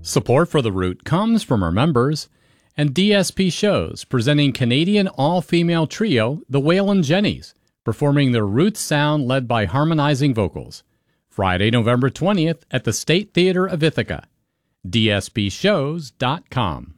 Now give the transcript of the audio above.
Support for The Root comes from our members and DSP Shows, presenting Canadian all-female trio, the Waylon Jennies, performing their roots sound led by harmonizing vocals. Friday, November 20th at the State Theatre of Ithaca. DSPshows.com.